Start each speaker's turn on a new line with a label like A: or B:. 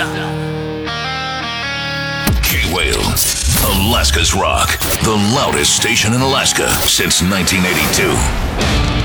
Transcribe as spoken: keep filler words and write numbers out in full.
A: K-Whale, Alaska's Rock, the loudest station in Alaska since nineteen eighty-two.